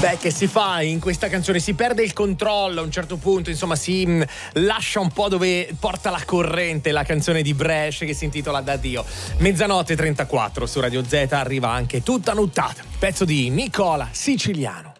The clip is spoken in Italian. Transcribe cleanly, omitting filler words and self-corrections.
Beh, che si fa in questa canzone? Si perde il controllo a un certo punto, insomma si lascia un po' dove porta la corrente la canzone di Brescia che si intitola D'addio. 00:34 su Radio Z arriva anche Tutta Nuttata, pezzo di Nicola Siciliano.